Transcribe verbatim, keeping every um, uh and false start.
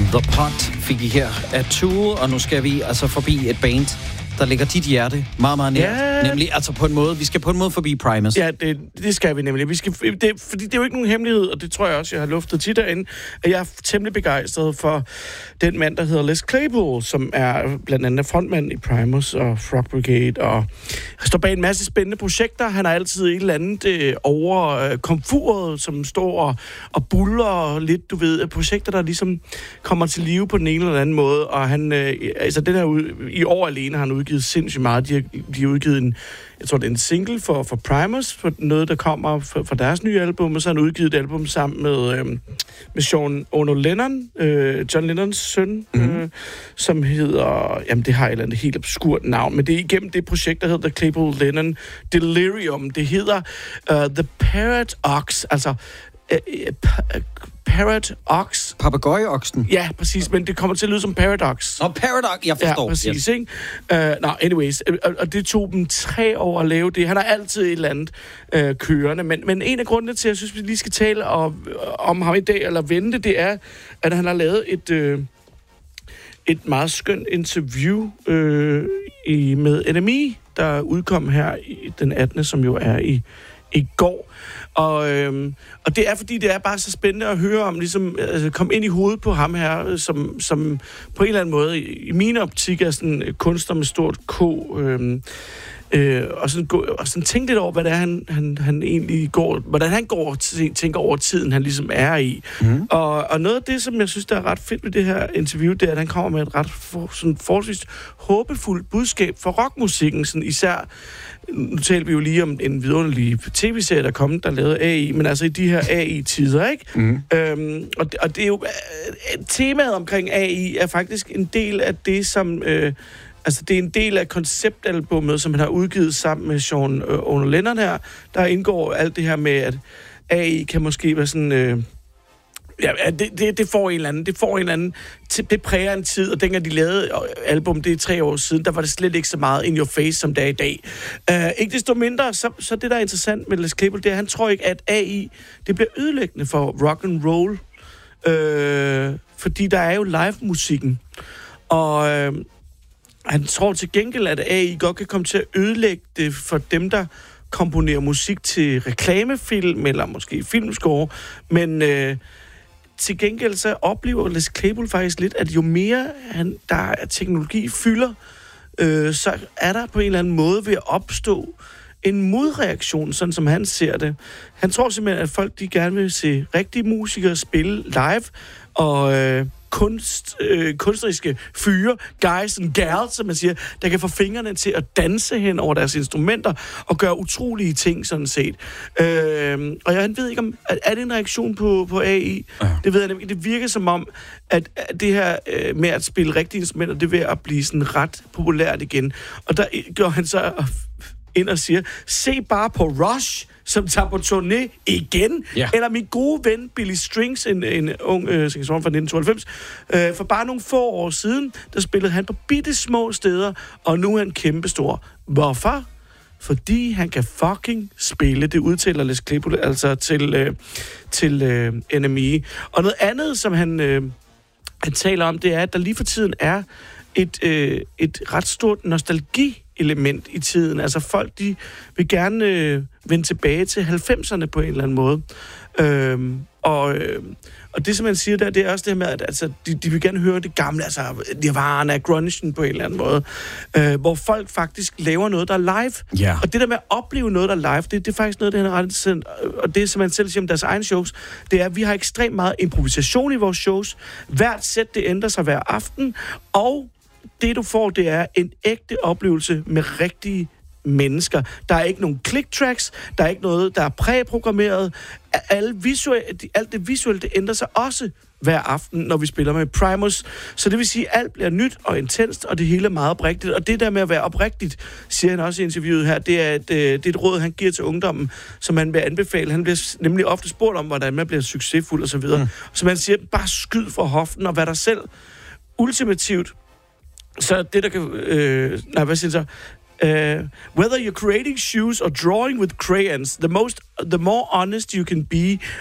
The Pot fik I her af Tool, og nu skal vi altså forbi et band, der ligger dit hjerte meget, meget nært. Ja. Nemlig, altså på en måde, vi skal på en måde forbi Primus. Ja, det, det skal vi nemlig. Vi skal, det, fordi det er jo ikke nogen hemmelighed, og det tror jeg også, jeg har luftet tit derinde, at jeg er temmelig begejstret for den mand, der hedder Les Claypool, som er blandt andet frontmand i Primus og Frog Brigade, og står bag en masse spændende projekter. Han har altid et eller andet øh, over øh, komfuret, som står og, og buller lidt, du ved, projekter, der ligesom kommer til live på den ene eller anden måde, og han, øh, altså den her ud, i år alene har han udgivet sindssygt meget. De har, de har udgivet en, jeg tror det er en single for, for Primus, for noget, der kommer fra, fra deres nye album, og så har han udgivet et album sammen med, øh, med Sean Ono Lennon, øh, John Lennons søn, mm-hmm. øh, som hedder, jamen det har et eller andet helt obskurt navn, men det er igennem det projekt, der hedder The Claypool Lennon Delirium. Det hedder uh, The Parrot Ox, altså uh, uh, Parrot Ox. Papagøjeoksen? Ja, præcis, men det kommer til at lyde som Paradox. Nå, Paradox, jeg forstår. Ja, præcis, yes. ikke? Uh, Nå, no, anyways, og, og det tog dem tre år at lave det. Han har altid et eller andet uh, kørende, men, men en af grundene til, at jeg synes, vi lige skal tale om, om ham i dag, eller vente, det er, at han har lavet et, uh, et meget skønt interview uh, i, med N M E, der udkom her i den attende, som jo er i, i går. Og, øhm, og det er, fordi det er bare så spændende at høre om, ligesom, altså, komme ind i hovedet på ham her, som, som på en eller anden måde, i, i min optik, er sådan en kunstner med stort K, øhm, øh, og, sådan, og sådan tænke lidt over, hvad det er, han, han, han egentlig går, hvordan han går og tænker over tiden, han ligesom er i. Mm. Og, og noget af det, som jeg synes, der er ret fedt ved det her interview, det er, at han kommer med et ret for, sådan forholdsvis håbefuldt budskab for rockmusikken, sådan især. Nu talte vi jo lige om en vidunderlig tv-serie, der kom, der lavede A I, men altså i de her A I-tider, ikke? Mm. Øhm, og, det, og det er jo... Øh, temaet omkring A I er faktisk en del af det, som... Øh, altså, det er en del af konceptalbummet, som han har udgivet sammen med Sean øh, Ono Lennon her. Der indgår alt det her med, at A I kan måske være sådan... Øh, Ja, det, det, det får en eller anden, det får en eller anden, det præger en tid, og dengang de lavede album, det er tre år siden, der var det slet ikke så meget in your face, som det er i dag. Uh, ikke desto mindre, så, så det, der er interessant med Les Claypool, det er, at han tror ikke, at A I, det bliver ødelæggende for rock and roll, uh, fordi der er jo live-musikken, og uh, han tror til gengæld, at A I godt kan komme til at ødelægge det for dem, der komponerer musik til reklamefilm, eller måske filmscore, men... Uh, Til gengæld så oplever Les Claypool faktisk lidt, at jo mere han, der er teknologi fylder, øh, så er der på en eller anden måde ved at opstå en modreaktion, sådan som han ser det. Han tror simpelthen, at folk de gerne vil se rigtige musikere spille live, og øh, kunst, øh, kunstneriske fyre, guys and gals, som man siger, der kan få fingrene til at danse hen over deres instrumenter og gøre utrolige ting, sådan set. Øh, og jeg ved ikke, om er det en reaktion på, på A I? Ja. Det ved jeg nemlig. Det virker som om, at det her øh, med at spille rigtige instrumenter, det er ved at blive sådan ret populært igen. Og der gør han så ind og siger, se bare på Rush, som tager på turné igen. Ja. Eller min gode ven Billy Strings, en, en ung øh, saxofon fra nitten tooghalvfems. Øh, for bare nogle få år siden, der spillede han på bitte små steder, og nu er han kæmpestor. Hvorfor? Fordi han kan fucking spille. Det udtaler Les Claypool altså til, øh, til øh, N M E. Og noget andet, som han, øh, han taler om, det er, at der lige for tiden er et, øh, et ret stort nostalgi element i tiden. Altså folk, de vil gerne øh, vende tilbage til halvfemserne på en eller anden måde. Øhm, og, øh, og det, som man siger der, det er også det her med, at altså, de, de vil gerne høre det gamle, altså Nirvana, grungen på en eller anden måde, øh, hvor folk faktisk laver noget, der er live. Yeah. Og det der med at opleve noget, der er live, det, det er faktisk noget, det er ret interessant. Og det, som man selv siger om deres egne shows, det er, at vi har ekstremt meget improvisation i vores shows. Hvert sæt, det ændrer sig hver aften, og det, du får, det er en ægte oplevelse med rigtige mennesker. Der er ikke nogen click-tracks, der er ikke noget, der er præprogrammeret. Alle visuelle, alt det visuelle, det ændrer sig også hver aften, når vi spiller med Primus. Så det vil sige, at alt bliver nyt og intenst, og det hele er meget oprigtigt. Og det der med at være oprigtigt, siger han også i interviewet her, det er et, det er et råd, han giver til ungdommen, som han vil anbefale. Han bliver nemlig ofte spurgt om, hvordan man bliver succesfuld og så videre. Mm. Så man siger, bare skyd for hoften og vær dig selv. Ultimativt. Så det, der kan... Øh, nej, hvad siger så? Uh, whether you're creating shoes or drawing with crayons, the most, the more honest you can be